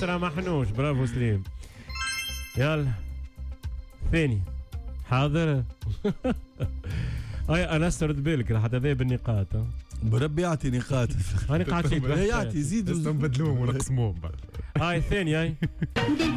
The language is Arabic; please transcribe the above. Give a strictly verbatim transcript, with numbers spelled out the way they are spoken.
يسرى محنوش. برافو سليم. يلا ثاني حاضر. هاي انا استرد بالك راح تذيب النقاط. بربي يعطي نقاط. انا قاعد يعطي يزيد نبدلوهم ونقسموهم بعد. هاي الثاني هاي